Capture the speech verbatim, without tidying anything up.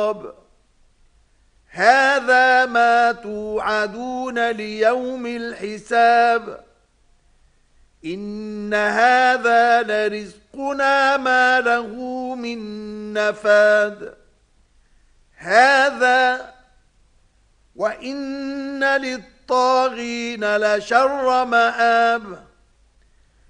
هذا ما توعدون ليوم الحساب إن هذا لرزقنا ما له من نفاد هذا وإن للطاغين لشر مآب